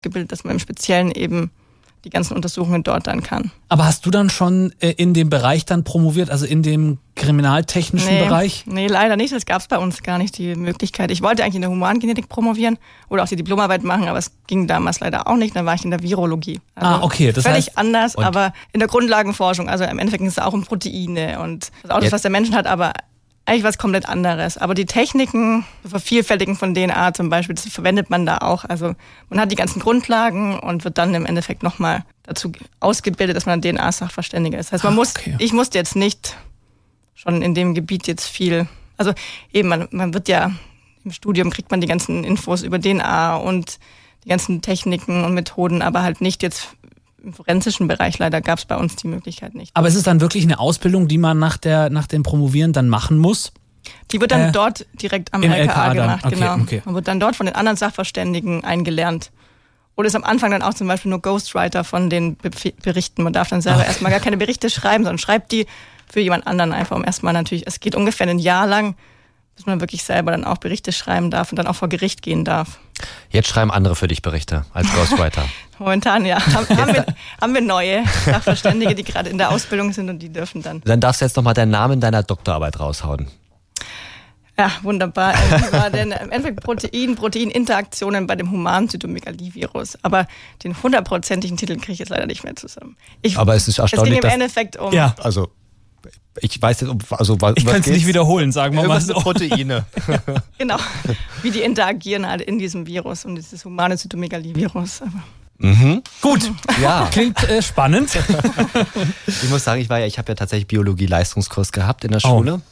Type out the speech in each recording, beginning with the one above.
gebildet, dass man im Speziellen eben die ganzen Untersuchungen dort dann kann. Aber hast du dann schon in dem Bereich dann promoviert, also in dem kriminaltechnischen Bereich? Nee, leider nicht. Das gab es bei uns gar nicht, die Möglichkeit. Ich wollte eigentlich in der Humangenetik promovieren oder auch die Diplomarbeit machen, aber es ging damals leider auch nicht. Dann war ich in der Virologie. Also okay. Das völlig heißt, anders, aber in der Grundlagenforschung. Also im Endeffekt ist es auch um Proteine und auch das, was der Mensch hat, aber eigentlich was komplett anderes. Aber die Techniken, Vervielfältigen von DNA zum Beispiel, das verwendet man da auch. Also man hat die ganzen Grundlagen und wird dann im Endeffekt nochmal dazu ausgebildet, dass man ein DNA-Sachverständiger ist. Das heißt, ich musste jetzt nicht schon in dem Gebiet jetzt viel, also eben, man wird ja, im Studium kriegt man die ganzen Infos über DNA und die ganzen Techniken und Methoden, aber halt nicht jetzt im forensischen Bereich. Leider gab es bei uns die Möglichkeit nicht. Aber ist es dann wirklich eine Ausbildung, die man nach dem Promovieren dann machen muss? Die wird dann dort direkt am LKA gemacht, okay, genau. Okay. Man wird dann dort von den anderen Sachverständigen eingelernt. Oder ist am Anfang dann auch zum Beispiel nur Ghostwriter von den Berichten. Man darf dann selber erstmal gar keine Berichte schreiben, sondern schreibt die für jemand anderen einfach, um erstmal natürlich, es geht ungefähr ein Jahr lang, bis man wirklich selber dann auch Berichte schreiben darf und dann auch vor Gericht gehen darf. Jetzt schreiben andere für dich Berichte als Ghostwriter. Momentan, ja. Haben wir neue Sachverständige, die gerade in der Ausbildung sind und die dürfen dann. Dann darfst du jetzt nochmal deinen Namen deiner Doktorarbeit raushauen. Ja, wunderbar. Wie war denn im Endeffekt Proteininteraktionen bei dem humanen Zytomegalivirus? Aber den 100%igen Titel kriege ich jetzt leider nicht mehr zusammen. Aber es ist erstaunlich, es ging im Endeffekt um... Ja. Also, ich weiß jetzt, ich kann es nicht wiederholen, sagen wir mal so. Proteine. Genau, wie die interagieren halt in diesem Virus und dieses humane Zytomegalivirus. Gut, ja. Klingt spannend. Ich muss sagen, ich habe ja tatsächlich Biologie-Leistungskurs gehabt in der Schule.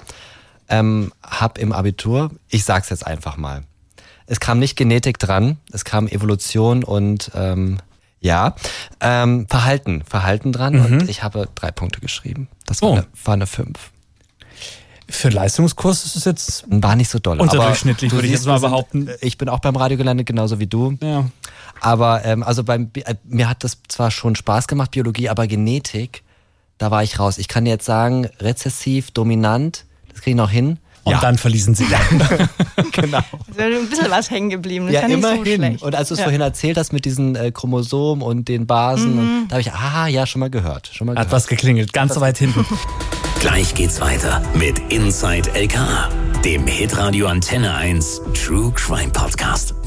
Hab im Abitur, ich sag's jetzt einfach mal, es kam nicht Genetik dran, es kam Evolution und Verhalten dran und ich habe 3 Punkte geschrieben. Das war eine 5. Für Leistungskurs ist es jetzt war nicht so doll. Unterdurchschnittlich, würde ich jetzt mal behaupten. Ich bin auch beim Radio gelandet, genauso wie du. Ja. Aber mir hat das zwar schon Spaß gemacht, Biologie, aber Genetik, da war ich raus. Ich kann dir jetzt sagen, rezessiv, dominant, das kriege ich noch hin. Und dann verließen sie dann. Genau. Also ein bisschen was hängen geblieben. Das Ja, ist ja nicht immerhin. so schlecht. Und als du es vorhin erzählt hast mit diesen Chromosomen und den Basen, und da habe ich, schon mal gehört. Hat was geklingelt, ganz so weit hinten. Gleich geht's weiter mit Inside LKA, dem Hitradio Antenne 1 True Crime Podcast.